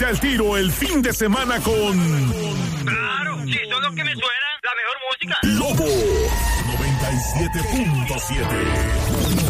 Ponte al tiro el fin de semana con... Claro, sí, son los que me suenan, la mejor música. Lobo 97.7.